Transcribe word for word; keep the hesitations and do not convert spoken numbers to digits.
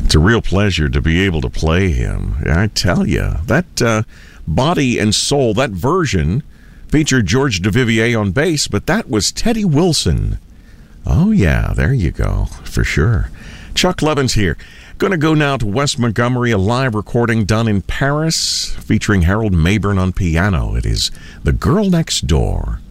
It's a real pleasure to be able to play him. I tell you, that uh, Body and Soul, that version featured George Duvivier on bass, but that was Teddy Wilson. Oh, yeah, there you go, for sure. Chuck Levins here. Going to go now to Wes Montgomery, a live recording done in Paris featuring Harold Mabern on piano. It is The Girl Next Door.